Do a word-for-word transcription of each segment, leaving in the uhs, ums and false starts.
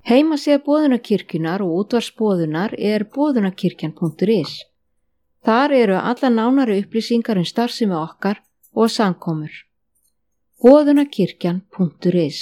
Heimasíða Boðunarkirkjunnar og útvarpsboðunar er boðunarkirkjan punktur is. Þar eru alla nánari upplýsingar um starfsemi okkar og samkomur. boðunarkirkjan punktur is.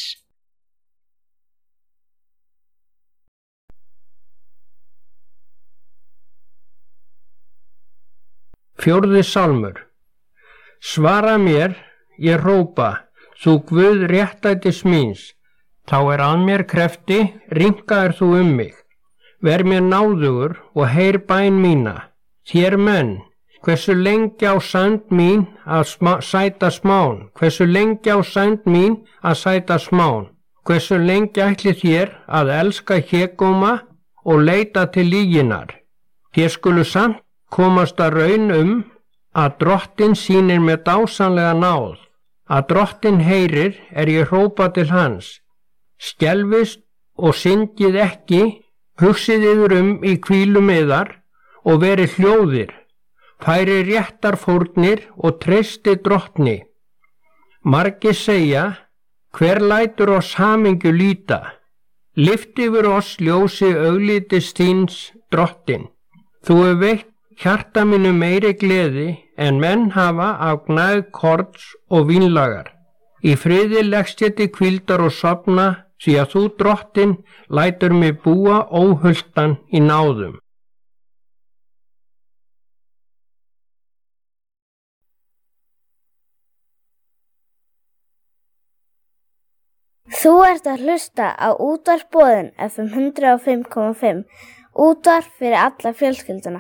Fjórði sálmur. Svara mér, ég hrópa, þú Guð réttlætis míns, þá er að mér krefti, rýmkaðir þú um mig. Ver mér náðugur og heyr bæn mína. Þér menn, hversu lengi á sænd mín að sma, sæta smán, hversu lengi á sænd mín að sæta smán, hversu lengi ætli þér að elska hégóma og leita til lyginnar. Þér skulu samt komast að raun um að Drottinn sýnir mér dásamlega náð, að Drottinn heyrir er ég hrópa til hans. Skelfist og syngið ekki, hugsið yfir um í hvílum yðar og verið hljóðir, færi réttar fórnir og treysti Drottni. Margir segja, hver lætur oss hamingju líta, lyft yfir oss ljósi auglítis þíns Drottinn. Þú hefur veitt hjarta mínu meiri gleði en menn hafa af gnægð korns og vínlagar. Í friði leggst ég til hvíldar og sofna, því að þú Drottinn lætur mig búa óhultan í náðum. Þú ert að hlusta á útvarpsboðun F M hundrað og fimm komma fimm, útvarp fyrir alla fjölskylduna.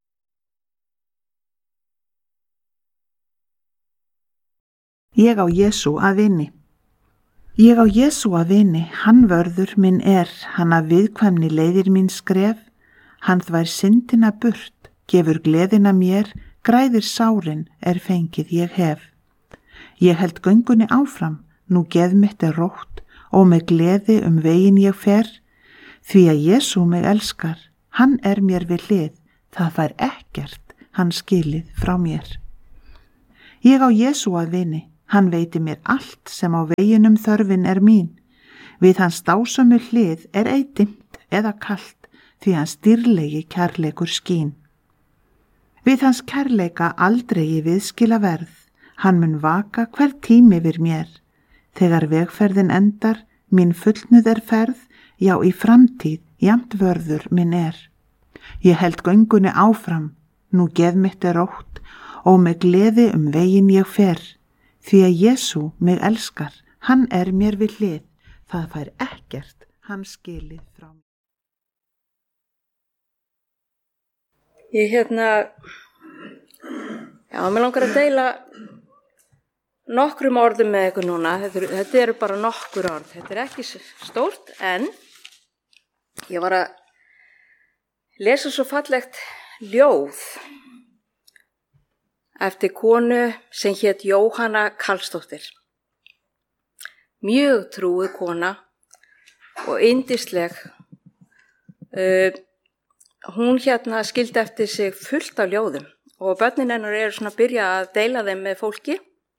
Ég á Jesú að vini. Ég á Jesú að vini, hann vörður minn er, hann að viðkvæmni leiðir mín skref, hann þvær syndina burt, gefur gleðina mér, græðir sárin er fengið ég hef. Ég held göngunni áfram, nú geð mitt er rótt, og með gleði um veginn ég fer, því að Jesú mig elskar, hann er mér við hlið, það fær ekkert, hann skilið frá mér. Ég á Jesú að vini, hann veiti mér allt sem á veginum þörfin er mín. Við hans dásömu hlið er ei dimmt eða kalt, því hans dýrlegi kærleikur skín. Við hans kærleika aldrei í viðskila verð, hann mun vaka hver tími yfir mér. Þegar vegferðin endar, mín fullnuð er ferð, já í framtíð jafnt vörður minn er. Ég held göngunni áfram, nú geð mitt er rótt, og með gleði um veginn ég fer. Því að Jesú mig elskar, hann er mér við hlið, það fær ekkert, hann skilið frá mér. Ég hérna, já, mér langar að deila nokkrum orðum með ykkur núna, þetta eru, þetta eru bara nokkur orð, þetta er ekki stórt, en ég var að lesa svo fallegt ljóð eftir konu sem hét Jóhanna Karlsdóttir. Mjög trúið kona og yndisleg. Uh, hún hérna skildi eftir sig fullt af ljóðum og börnin hennar eru svona að byrja að deila þeim með fólki.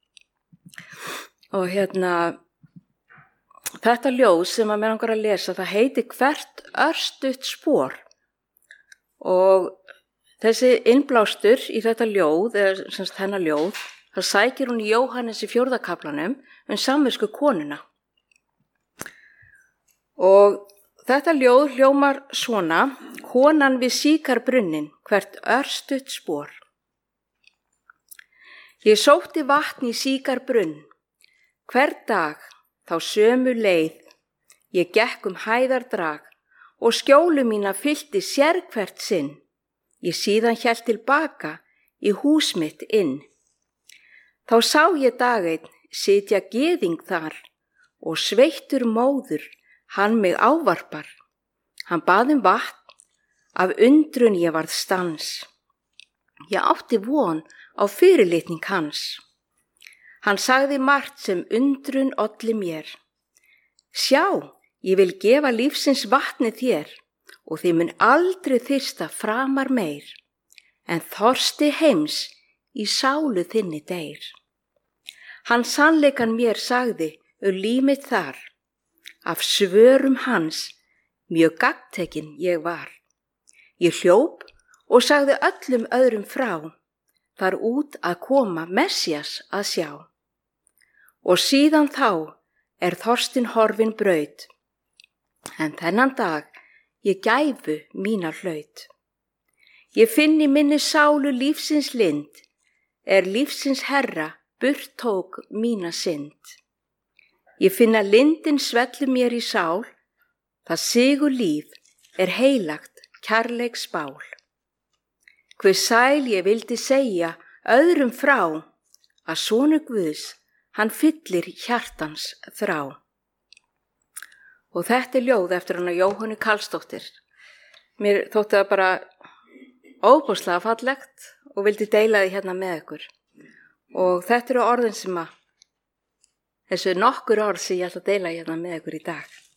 Og hérna, þetta ljóð sem að mér langar að lesa, það heiti Hvert örstutt spor. Og þessi innblástur í þetta ljóð, eða semst hennar ljóð, það sækir hún í Jóhannes í fjórða kaflanum um samvisku konuna. Og þetta ljóð hljómar svona, konan við síkarbrunnin, hvert örstutt spor. Ég sótti vatn í síkarbrunn, hver dag þá sömu leið, ég gekk um hæðardrag og skjólu mína fyllti sérhvert sinn. Ég síðan hélt tilbaka í hús mitt inn. Þá sá ég dageinn sitja gyðing þar og sveittur móður, hann mig ávarpar. Hann bað um vatn, af undrun ég varð stans. Ég átti von á fyrirlitning hans. Hann sagði margt sem undrun olli mér. Sjá, ég vil gefa lífsins vatni þér, og þið mun aldrei þyrsta framar meir, en þorsti heims í sálu þinni deyr. Hann sannleikan mér sagði, um límið þar, af svörum hans mjög gagntekin ég var. Ég hljóp og sagði öllum öðrum frá, þar út að koma Messías að sjá. Og síðan þá er Þorstinn horfin braut, en þennan dag ég gæfu mína hlaut. Ég finn í minni sálu lífsins lind, er lífsins herra burt tók mína synd. Ég finn að lindin svellu mér í sál, það sigur líf er heilagt kærleiks bál. Hver sæl ég vildi segja öðrum frá, að sonur Guðs, hann fyllir hjartans þrá. Og þetta er ljóð eftir hana Jóhönnu Karlsdóttir. Mér þótti það bara óbúslega fallegt og vildi deila því hérna með ykkur. Og þetta eru orðin sem að, þessu nokkur orð sem ég ætla að deila hérna með ykkur í dag.